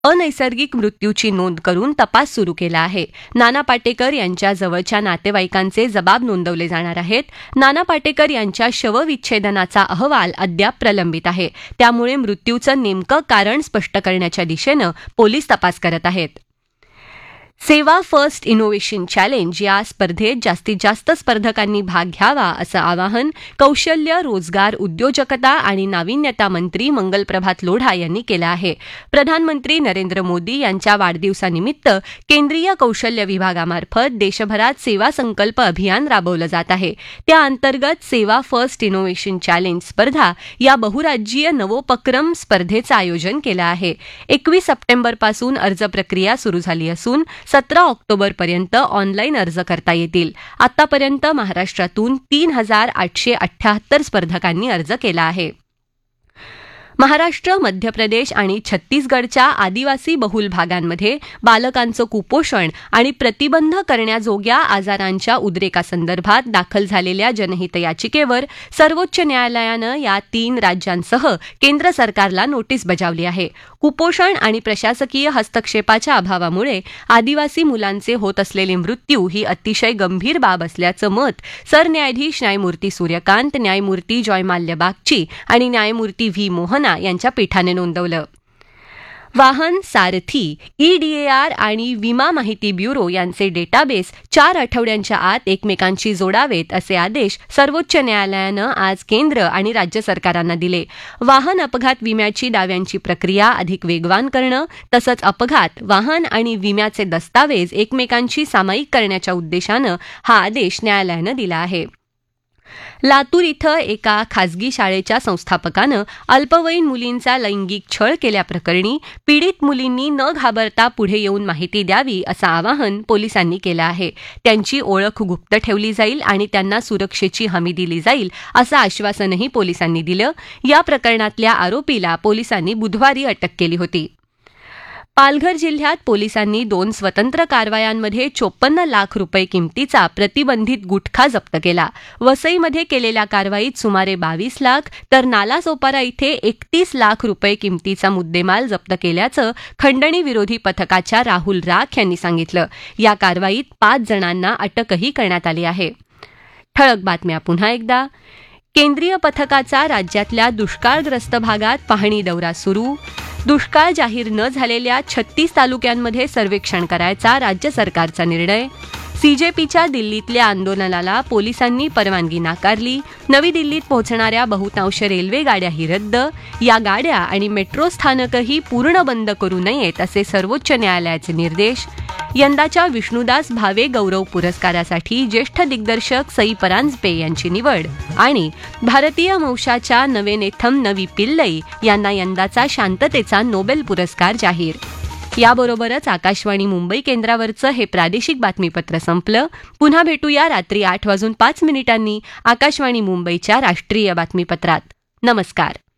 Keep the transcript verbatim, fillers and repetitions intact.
अनैसर्गिक मृत्यूची नोंद करून तपास सुरू केला आहे. नाना पाटेकर यांच्या जवळच्या नातेवाईकांचे जबाब नोंदवले जाणार आहेत. नाना पाटेकर यांच्या शवविच्छेदनाचा अहवाल अद्याप प्रलंबित आहे. त्यामुळे मृत्यूचं नेमकं कारण स्पष्ट करण्याच्या दिशेनं पोलीस तपास करत आहेत. सेवा फर्स्ट इनोव्हेशन चॅलेंज या स्पर्धेत जास्तीत जास्त स्पर्धकांनी भाग घ्यावा असं आवाहन कौशल्य, रोजगार, उद्योजकता आणि नाविन्यता मंत्री मंगलप्रभात लोढा यांनी केलं आहे. प्रधानमंत्री नरेंद्र मोदी यांच्या वाढदिवसानिमित्त केंद्रीय कौशल्य विभागामार्फत देशभरात सेवा संकल्प अभियान राबवलं जात आहे. त्या अंतर्गत सेवा फर्स्ट इनोव्हेशन चॅलेंज स्पर्धा या बहुराज्यीय नवोपक्रम स्पर्धेचं आयोजन केलं आहे. एकवीस सप्टेंबरपासून अर्ज प्रक्रिया सुरू झाली असून सतरा ऑक्टोबरपर्यंत ऑनलाईन अर्ज करता येतील. आतापर्यंत महाराष्ट्रातून तीन हजार आठशे अठ्ठ्याहत्तर स्पर्धकांनी अर्ज केला आहे. महाराष्ट्र, मध्य प्रदेश आणि छत्तीसगडच्या आदिवासी बहुल भागांमध्ये बालकांचं कुपोषण आणि प्रतिबंध करण्याजोग्या आजारांच्या उद्रेकासंदर्भात दाखल झालेल्या जनहित याचिकेवर सर्वोच्च न्यायालयानं या तीन राज्यांसह केंद्र सरकारला नोटीस बजावली आहे. कुपोषण आणि प्रशासकीय हस्तक्षेपाच्या अभावामुळे आदिवासी मुलांचे होत असलेले मृत्यू ही अतिशय गंभीर बाब असल्याचं मत सरन्यायाधीश न्यायमूर्ती सूर्यकांत, न्यायमूर्ती जॉयमाल्य बागची आणि न्यायमूर्ती व्ही मोहना यांच्या पीठाने नोंदवलं. वाहन, सारथी, ईडीएआर आणि विमा माहिती ब्युरो यांचे डेटाबेस चार आठवड्यांच्या आत एकमेकांशी जोडावेत असे आदेश सर्वोच्च न्यायालयानं आज केंद्र आणि राज्य सरकारांना दिले. वाहन अपघात विम्याची दाव्यांची प्रक्रिया अधिक वेगवान करणं तसंच अपघात, वाहन आणि विम्याचे दस्तावेज एकमेकांशी सामायिक करण्याच्या उद्देशानं हा आदेश न्यायालयानं दिला आहे. लातूर इथं एका खासगी शाळेच्या संस्थापकानं अल्पवयीन मुलींचा लैंगिक छळ केल्याप्रकरणी पीडित मुलींनी न घाबरता पुढे येऊन माहिती द्यावी असं आवाहन पोलिसांनी केलं आहे. त्यांची ओळख गुप्त ठेवली जाईल आणि त्यांना सुरक्षेची हमी दिली जाईल असं आश्वासनही पोलिसांनी दिलं. या प्रकरणातल्या आरोपीला पोलिसांनी बुधवारी अटक केली होती. पालघर जिल्ह्यात पोलिसांनी दोन स्वतंत्र कारवायांमध्ये चोपन्न लाख रुपये किमतीचा प्रतिबंधित गुटखा जप्त केला. वसईमध्ये केलेल्या कारवाईत सुमारे बावीस लाख तर नालासोपारा इथे एकतीस लाख रुपये किमतीचा मुद्देमाल जप्त केल्याचं खंडणी विरोधी पथकाच्या राहुल राख यांनी सांगितलं. या कारवाईत पाच जणांना अटकही करण्यात आली आहे. ठळक बातम्या पुन्हा एकदा. केंद्रीय पथकाचा राज्यातल्या दुष्काळग्रस्त भागात पाहणी दौरा सुरू. दुष्काळ जाहीर न झालेल्या छत्तीस तालुक्यांमध्ये सर्वेक्षण करायचा राज्य सरकारचा निर्णय. सीजेपीच्या दिल्लीतल्या आंदोलनाला पोलिसांनी परवानगी नाकारली. नवी दिल्लीत पोहोचणाऱ्या बहुतांश रेल्वे गाड्याही रद्द. या गाड्या आणि मेट्रो स्थानकही पूर्ण बंद करू नयेत असे सर्वोच्च न्यायालयाचे निर्देश. यंदाच्या विष्णुदास भावे गौरव पुरस्कारासाठी ज्येष्ठ दिग्दर्शक सई परांजपे यांची निवड. आणि भारतीय वंशाच्या नवेनेथम नवी पिल्लई यांना यंदाचा शांततेचा नोबेल पुरस्कार जाहीर. याबरोबरच आकाशवाणी मुंबई केंद्रावरचं हे प्रादेशिक बातमीपत्र संपलं. पुन्हा भेटूया रात्री आठ वाजून पाच मिनिटांनी आकाशवाणी मुंबईच्या राष्ट्रीय बातमीपत्रात. नमस्कार.